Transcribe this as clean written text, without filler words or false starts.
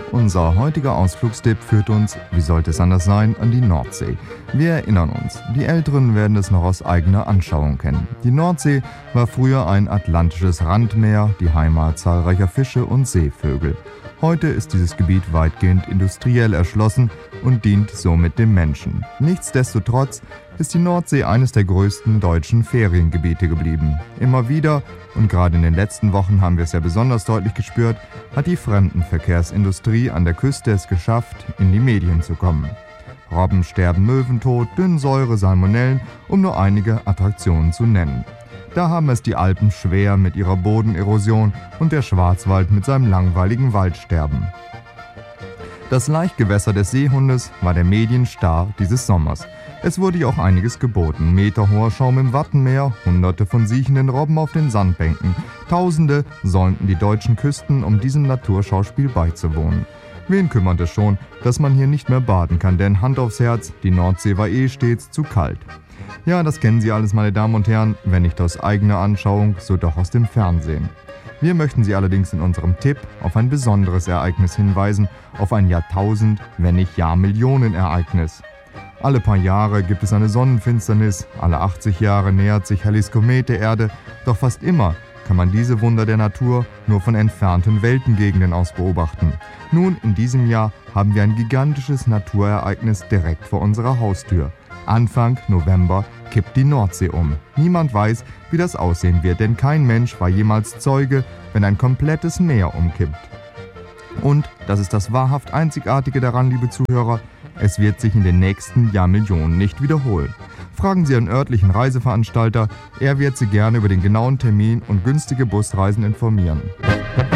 Unser heutiger Ausflugstipp führt uns, wie sollte es anders sein, an die Nordsee. Wir erinnern uns, die Älteren werden es noch aus eigener Anschauung kennen. Die Nordsee war früher ein atlantisches Randmeer, die Heimat zahlreicher Fische und Seevögel. Heute ist dieses Gebiet weitgehend industriell erschlossen und dient somit dem Menschen. Nichtsdestotrotz ist die Nordsee eines der größten deutschen Feriengebiete geblieben. Immer wieder, und gerade in den letzten Wochen haben wir es ja besonders deutlich gespürt, hat die Fremdenverkehrsindustrie an der Küste es geschafft, in die Medien zu kommen. Robben sterben möwentod, Dünnsäure, Salmonellen, um nur einige Attraktionen zu nennen. Da haben es die Alpen schwer mit ihrer Bodenerosion und der Schwarzwald mit seinem langweiligen Waldsterben. Das Laichgewässer des Seehundes war der Medienstar dieses Sommers. Es wurde ja auch einiges geboten. Meterhoher Schaum im Wattenmeer, Hunderte von siechenden Robben auf den Sandbänken. Tausende säumten die deutschen Küsten, um diesem Naturschauspiel beizuwohnen. Wen kümmert es schon, dass man hier nicht mehr baden kann, denn Hand aufs Herz, die Nordsee war stets zu kalt. Ja, das kennen Sie alles, meine Damen und Herren, wenn nicht aus eigener Anschauung, so doch aus dem Fernsehen. Wir möchten Sie allerdings in unserem Tipp auf ein besonderes Ereignis hinweisen, auf ein Jahrtausend, wenn nicht Jahrmillionen-Ereignis. Alle paar Jahre gibt es eine Sonnenfinsternis, alle 80 Jahre nähert sich Hallis Komet der Erde, doch fast immer kann man diese Wunder der Natur nur von entfernten Weltengegenden aus beobachten. Nun, in diesem Jahr haben wir ein gigantisches Naturereignis direkt vor unserer Haustür. Anfang November kippt die Nordsee um. Niemand weiß, wie das aussehen wird, denn kein Mensch war jemals Zeuge, wenn ein komplettes Meer umkippt. Und, das ist das wahrhaft Einzigartige daran, liebe Zuhörer, es wird sich in den nächsten Jahrmillionen nicht wiederholen. Fragen Sie Ihren örtlichen Reiseveranstalter, er wird Sie gerne über den genauen Termin und günstige Busreisen informieren.